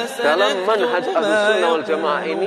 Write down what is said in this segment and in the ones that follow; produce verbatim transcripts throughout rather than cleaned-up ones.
dalam manhaj Ahlussunnah wal Jamaah ini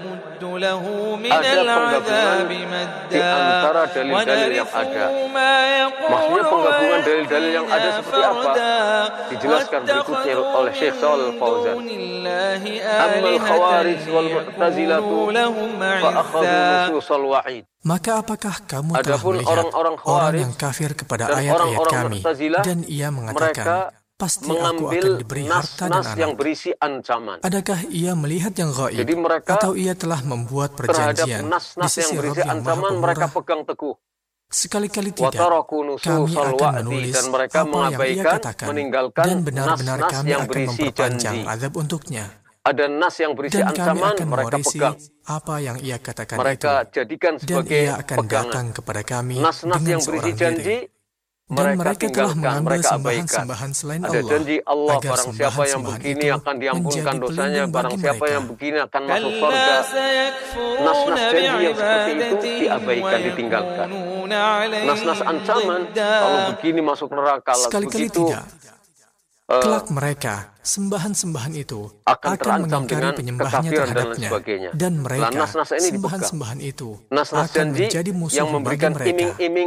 ada penggabungan di antara dalil-dalil yang ada. Maksudnya penggabungan dalil-dalil yang ada seperti apa? Dijelaskan berikutnya oleh Syekh Shalal Fauzan. Ammal khawarij wal mu'tazilatu fa akhadhu nususul wa'id. Maka apakah kamu telah Adapun melihat orang-orang orang Khawarij yang kafir kepada dan ayat-ayat orang-orang kami Mu'tazilah, dan ia mengatakan, mereka pasti aku mengambil akan diberi harta dan nas-nas yang anak. berisi ancaman. Adakah ia melihat yang gaib? Jadi mereka atau ia telah membuat terhadap perjanjian di nas-nas yang sisi berisi Rabb yang Maha ancaman mereka Pemurah? pegang teguh. Sekali-kali Wa tidak, taraku kami nususal akan wa'di, menulis dan mereka apa yang ia mengabaikan, katakan, meninggalkan dan benar-benar nas-nas kami yang akan berisi memperpanjang janji. azab untuknya. Ada nas yang berisi Dan kami ancaman, akan mereka mewarisi pegang. apa yang ia katakan Mereka itu. jadikan Dan sebagai ia akan pegangan. datang kepada kami Nas-nas dengan yang berisi seorang janji, diri. Dan mereka mereka telah tinggalkan, mengambil mereka abaikan. sembahan-sembahan selain Ada Allah. janji Allah, agar barang siapa yang sembahan-sembahan begini itu akan diampunkan menjadi dosanya, pelindung barang bagi siapa mereka. yang begini akan masuk surga. Nas-nas janji yang seperti itu diabaikan, ditinggalkan. Nas-nas ancaman, kalau begini masuk neraka, Sekali-kali begitu tidak. Kelak mereka, sembahan-sembahan itu akan akan terancam mengingkari dengan penyembahnya kekafiran dan lain terhadapnya. sebagainya. Dan Lah, mereka, nas-nas ini dipegang. sembahan-sembahan itu Nas-nas akan janji menjadi musuh yang bagi memberikan mereka. iming-iming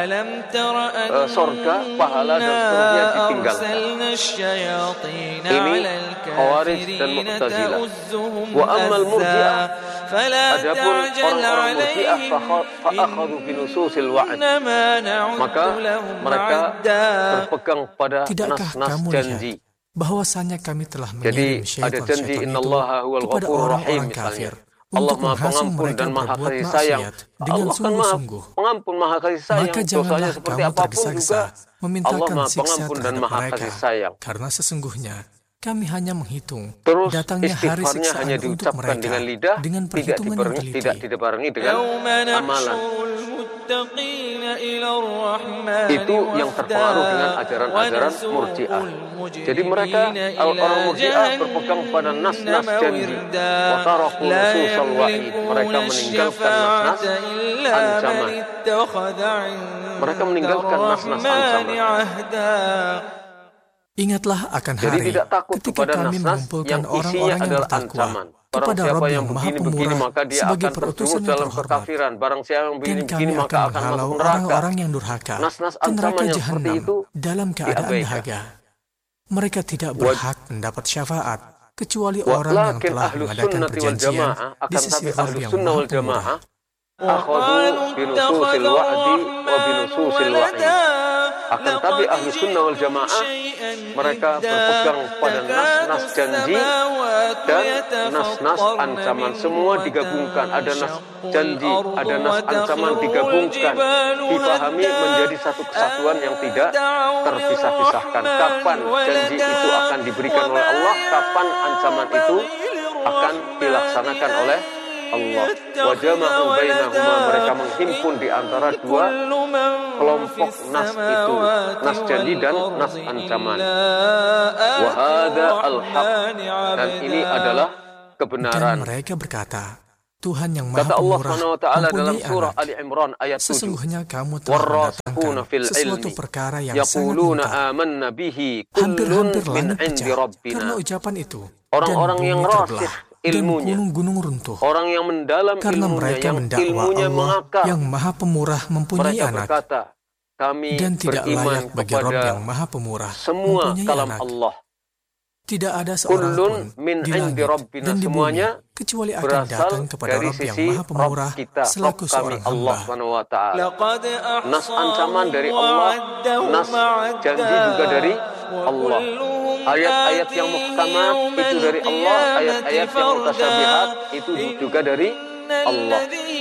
uh, sorga, pahala dan seterusnya ditinggalkan. Ini Khawarij dan Mu'tazilah. Wa ammal Murji'ah, adapun orang-orang Murji'ah fa'akhadhu binususil wa'd, maka mereka berpegang pada Tidakkah nas-nas kamu janji. lihat bahwasanya kami telah Jadi mengirim ada janji syaitan-syaitan itu innallaha huwal kepada ghafurur rahim orang-orang misalnya. kafir Allah untuk Maha menghasung Pengampun mereka dan Maha berbuat Kasih Sayang. maksiat dengan Allah kan Maha sungguh-sungguh. Pengampun, Maha Kasih Sayang. Maka Dosanya janganlah seperti kamu apapun tergesa-gesa juga, Allah memintakan Maha siksa Pengampun dan terhadap Maha mereka, Kasih Sayang. karena sesungguhnya kami hanya menghitung Terus datangnya hari istighfarnya siksaan hanya untuk diucapkan mereka dengan lidah, dengan tidak perhitungan yang dibarengi, teliti. tidak dibarengi dengan amalan. Itu yang terpengaruh dengan ajaran-ajaran Murji'ah. Jadi mereka, orang Murji'ah berpegang pada nas-nas janji. Wa taraku nususal wa'id, mereka meninggalkan nas-nas ancaman. Mereka meninggalkan nas-nas ancaman. Ingatlah akan Jadi hari tidak takut ketika kepada kami nas-nas mengumpulkan yang isinya orang-orang yang adalah bertakwa ancaman. Barang kepada siapa Rabb yang yang Maha begini-begini Pemurah maka dia sebagai akan perutusan terjerumus yang dalam terhormat. kekafiran. Barang siapa yang Dan begini-begini kami maka akan akan masuk menghalau neraka. orang-orang yang durhaka Nas-nas ke neraka ancaman yang seperti jahanam itu dalam keadaan diabaikan. dahaga. Mereka tidak berhak mendapat syafaat kecuali orang yang Walakin telah ahlus mengadakan sunnati wal perjanjian jamaah, di akan sisi tapi Rabb ahlus yang sunnah Maha wal jamaah Pemurah. akhadhu binususil wa'di wa binususil wa'id. Akan tapi ahlus sunnah wal jamaah mereka berpegang pada nas-nas janji dan nas-nas ancaman, semua digabungkan. Ada nas janji, ada nas ancaman digabungkan, dipahami menjadi satu kesatuan yang tidak terpisah-pisahkan. Kapan janji itu akan diberikan oleh Allah, kapan ancaman itu akan dilaksanakan oleh Allah. Wa jama'u bainahuma, mereka menghimpun di antara dua kelompok nas itu, nas janji dan nas ancaman. Wa hadza al-haq, dan ini adalah kebenaran. Dan mereka berkata, Tuhan yang Maha Kata Allah Pemurah Subhanahu wa taala dalam mempunyai surah anak. Ali Imran ayat tujuh. Sesungguhnya kamu telah Warrasikhuna mendatangkan fil sesuatu ilmi perkara yang sangat yaquluna pintar. amanna bihi kullun Hampir-hampir min langit indi pecah rabbina. karena ucapan itu. Orang-orang dan yang bumi rasih terbelah, ilmunya, dan gunung-gunung runtuh. orang yang mendalam Karena ilmunya, mereka yang mendakwa ilmunya Allah mengakar, yang Maha Pemurah mempunyai mereka anak. berkata, kami Dan tidak beriman layak bagi Rabb kepada yang Maha Pemurah semua mempunyai kalam anak. Allah. Tidak ada seorang Kullun pun min di indi langit rabbina, dan di bumi semuanya kecuali akan berasal datang kepada dari Rabb yang sisi Maha Pemurah Rabb kita, selaku Rabb kami seorang Allah hamba. Subhanahu wa taala. Nas ancaman dari Allah, nas janji juga dari Allah. Ayat-ayat yang muhkamat itu dari Allah, ayat-ayat yang mutasyabihat itu juga dari Allah.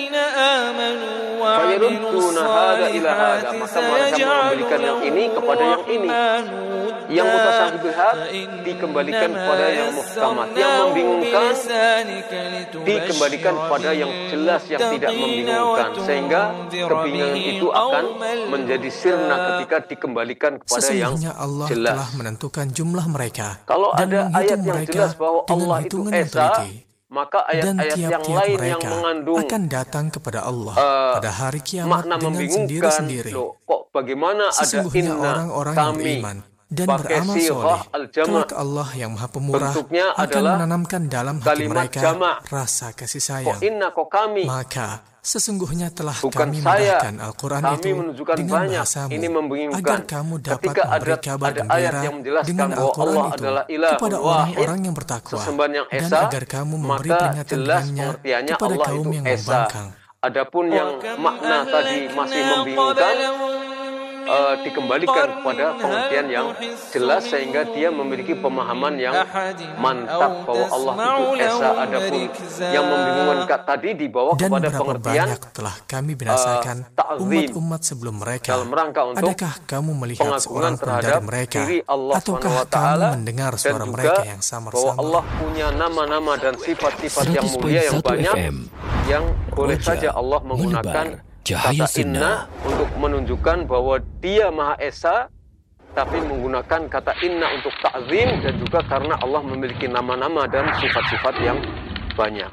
Fayarudduna hada ila hada, maka mereka mengembalikan yang ini kepada yang ini. Yang mutasyabihat dikembalikan kepada yang muhkamat, yang membingungkan dikembalikan kepada yang jelas, yang tidak membingungkan, sehingga kebingungan itu akan menjadi sirna ketika dikembalikan kepada yang Sesungguhnya Allah jelas. telah menentukan jumlah mereka Kalau dan ada ayat menghitung yang mereka jelas bahwa dengan Allah itu hitungan yang esa, teliti. maka Dan ayat-ayat yang tiap-tiap lain yang mereka mengandung akan datang kepada Allah uh, pada hari kiamat makna dengan membingungkan. sendiri-sendiri. Loh, kok bagaimana ada Sesungguhnya inna orang-orang yang kami beriman dan pakai beramal sirah soleh, al-jama'. kelak Allah yang Maha Pemurah Bentuknya akan adalah menanamkan dalam hati kalimat mereka jama'. rasa kasih Kok sayang. inna kok kami, Maka sesungguhnya telah bukan kami saya, mudahkan Al-Quran kami itu menunjukkan dengan banyak. bahasamu, Ini membingungkan. agar kamu dapat Ketika ada, memberi kabar ada ayat gembira yang menjelaskan dengan bahwa Al-Quran Allah itu adalah ilahun kepada wahid, orang-orang yang bertakwa, sesembahan yang dan esa, agar kamu memberi maka peringatan jelas dengannya pengertiannya kepada Allah kaum itu yang esa. membangkang. Adapun yang makna tadi masih membingungkan, uh, dikembalikan kepada pengertian yang jelas sehingga dia memiliki pemahaman yang mantap bahwa Allah itu esa. Adapun yang membingungkan tadi dibawa Dan kepada berapa pengertian banyak telah kami binasakan uh, umat-umat sebelum mereka. dalam rangka untuk Adakah kamu melihat pengagungan seorang pun dari terhadap mereka, diri Allah ataukah subhanahu wa taala, kamu mendengar dan suara juga mereka yang bahwa samar-samar? Allah punya nama-nama dan sifat-sifat yang mulia yang banyak F M, yang boleh Roja, saja Allah menggunakan menebar cahaya kata inna untuk menunjukkan bahwa dia Maha Esa, tapi menggunakan kata inna untuk ta'zim, dan juga karena Allah memiliki nama-nama dan sifat-sifat yang banyak.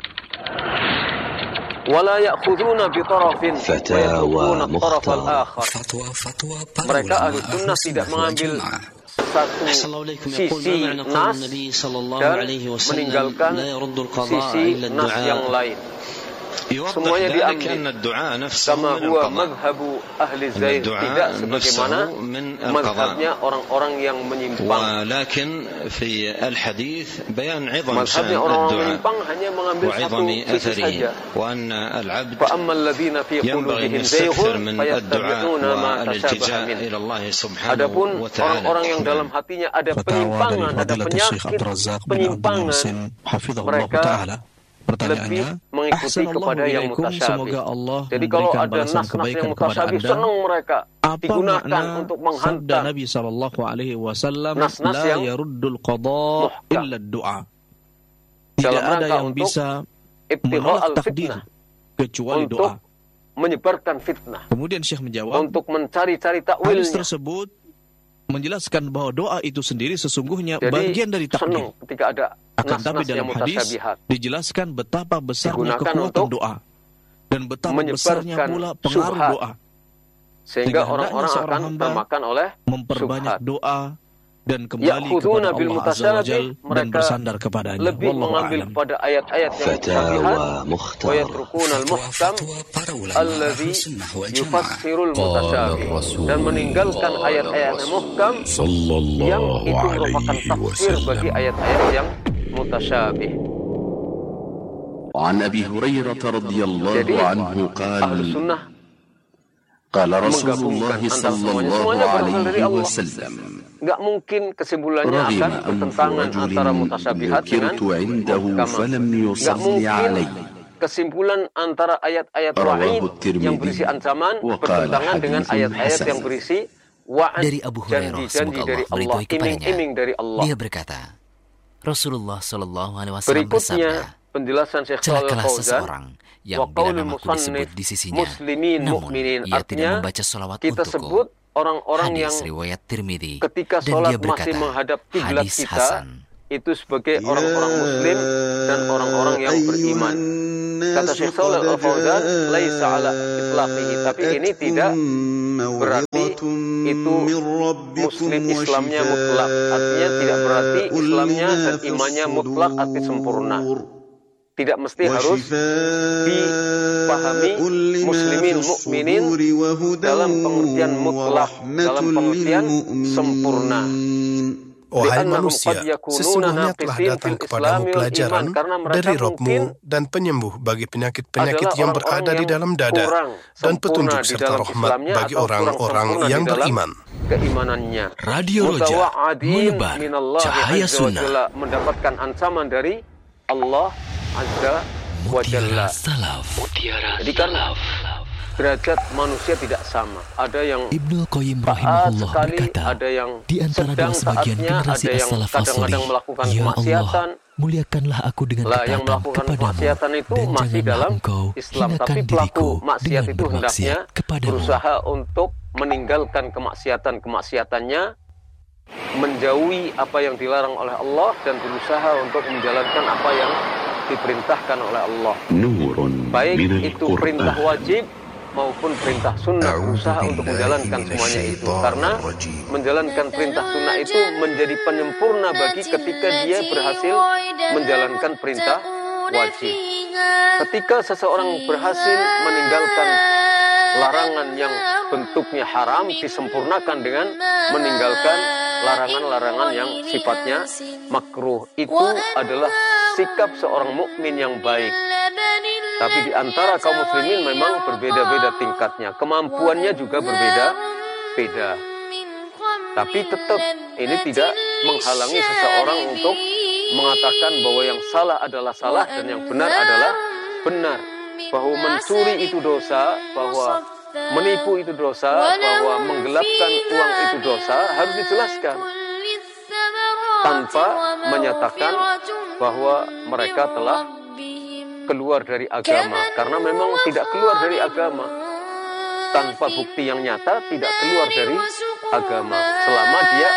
Wala ya'khuduna bi tarafin wa yatrukuna at-taraf al-akhar. Mereka ahli sunnah tidak mengambil satu sisi nas dan meninggalkan sisi nas yang lain. Semuanya diambil sama huwa madhabu ahli zayd, tidak sebagaimana madhabnya orang-orang yang menyimpang. Madhabnya orang-orang menyimpang hanya mengambil satu sisi saja. Fa ammal ladzina fi qulubihim zayghun fayattabi'una ma tashabaha min. Adapun orang-orang yang dalam hatinya ada penyimpangan, ada penyakit penyimpangan, mereka lebih mengikuti kepada yang mutasyabih. Jadi kalau ada nas-nas yang mutasyabih, senang mereka digunakan untuk menghantam Nabi sallallahu alaihi wasallam, nas-nas la yang yaruddul qada illa du'a. Tidak dalam ada rangka yang untuk bisa ibtigha menolak al-fitnah, takdir kecuali untuk doa. menyebarkan fitnah, Kemudian Syekh menjawab, untuk mencari-cari hadis takwilnya. tersebut menjelaskan bahwa doa itu sendiri sesungguhnya Jadi bagian dari takdir. senang ketika ada Akan tapi nas-nas yang dalam hadis mutasyabihat dijelaskan betapa besarnya digunakan kekuatan untuk doa dan betapa menyebarkan besarnya pula pengaruh syubhat, doa, sehingga Sehingga orang-orang hendaknya seorang akan hamba termakan oleh memperbanyak syubhat. doa dan kembali Ya'khuduna kepada bil Allah Azza wa Jal mutasyabih, dan mereka bersandar kepadanya. lebih Wallahu mengambil a'lam. kepada ayat-ayat yang mutasyabihat wa yatrukuna al-muhkam alladhi yufassirul mutasyabih, dan meninggalkan ayat-ayat yang muhkam yang itu merupakan tafsir bagi ayat-ayat yang mutasyabih. وعن أبي هريرة رضي الله Jadi عنه ahlu قال sunnah قال رسول menggabungkan الله antara صلى semuanya. الله Semuanya berasal dari عليه Allah. وسلم Nggak mungkin kesimpulannya رغم akan أنف bertentangan رجل antara mutasyabihat dengan ذكرت عنده muhkamat. فلم Nggak يصلي mungkin عليه kesimpulan antara ayat-ayat رواه wa'id الترمذي yang berisi ancaman وقال bertentangan dengan حديث ayat-ayat حسن. yang berisi wa'ad, Dari Abu Hurairah, janji-janji semoga dari Allah Allah, meridhoi kepadanya. iming-iming dari Allah. Dia berkata, Rasulullah Shallallahu Alaihi Wasallam Berikutnya bersabda, penjelasan Syekh Shalal celakalah Fauzan, seseorang yang wa bila qaulul namaku disebut musannif di sisinya, muslimin namun mu'minin, ia tidak artinya membaca salawat kita untukku. sebut orang-orang Hadis yang riwayat Tirmidzi. ketika Dan sholat dia berkata, masih menghadap kiblat hadis kita Hasan. itu sebagai orang-orang muslim dan orang-orang yang beriman. Kata Syekh Shalal Fauzan, laisa ala itlaqihi, tapi ini tidak berarti itu muslim Islamnya mutlak, artinya tidak berarti Islamnya dan imannya mutlak arti sempurna. Tidak mesti harus dipahami muslimin mukminin dalam pengertian mutlak, dalam pengertian sempurna. Wahai manusia, sesungguhnya telah datang kepadamu pelajaran dari Rabb-mu dan penyembuh bagi penyakit-penyakit yang berada di dalam dada, dan petunjuk serta rahmat bagi orang-orang yang beriman. Keimanannya Radio Roja, menebar cahaya sunnah. Mendapatkan ancaman dari Allah Azza wa Jalla. Mutiara Salaf. Mutiara Jadi kan derajat manusia tidak sama. Ada yang Ibnu Qayyim taat rahimahullah sekali, berkata, ada yang di antara sedang dua sebagian taatnya, generasi ada yang as-salaf kadang-kadang as-solih, melakukan ya kemaksiatan. Allah, muliakanlah aku dengan Lah, yang ketaatan melakukan kepadamu, kemaksiatan itu dan masih janganlah dalam engkau Islam, hinakan tapi diriku pelaku maksiat dengan itu hendaknya bermaksiat kepadamu. berusaha untuk meninggalkan kemaksiatan-kemaksiatannya, menjauhi apa yang dilarang oleh Allah, dan berusaha untuk menjalankan apa yang diperintahkan oleh Allah. نور Baik من itu perintah القرآن wajib maupun perintah sunnah berusaha untuk menjalankan semuanya itu. Karena menjalankan perintah sunnah itu menjadi penyempurna bagi ketika dia berhasil menjalankan perintah wajib. Ketika seseorang berhasil meninggalkan larangan yang bentuknya haram, disempurnakan dengan meninggalkan larangan-larangan yang sifatnya makruh. Itu adalah sikap seorang mukmin yang baik. Tapi di antara kaum muslimin memang berbeda-beda tingkatnya, kemampuannya juga berbeda-beda. Tapi tetap ini tidak menghalangi seseorang untuk mengatakan bahwa yang salah adalah salah dan yang benar adalah benar. Bahwa mencuri itu dosa, bahwa menipu itu dosa, bahwa menggelapkan uang itu dosa, harus dijelaskan. Tanpa menyatakan bahwa mereka telah keluar dari agama. Karena memang tidak keluar dari agama. Tanpa bukti yang nyata tidak keluar dari agama. Selama dia